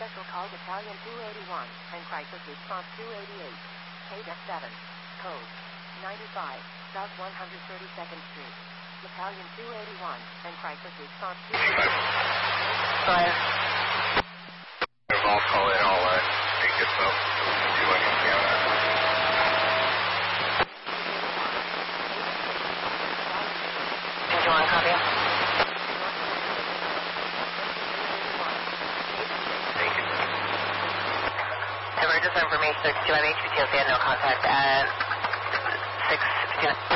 Special call Battalion 281 and Crisis Response 288. KDF-7. Code 95, South 132nd Street. Battalion 281 and Crisis Response 288. Go ahead. I'll call in all take it up. Do anything on that. Do you want to copy? Thank you. Emergency information 62 on HPTOC, no contact at 6:59.